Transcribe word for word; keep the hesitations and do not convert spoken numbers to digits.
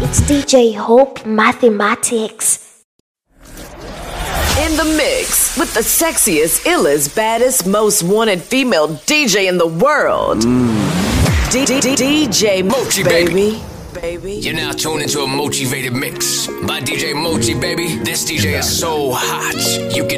It's D J Hope Mathematics. In the mix with the sexiest, illest, baddest, most wanted female D J in the world. Mm. D- D- D- DJ Mochi, baby. baby. Baby. You're now tuned into a motivated mix by D J Mochi, baby. This D J is so hot, you can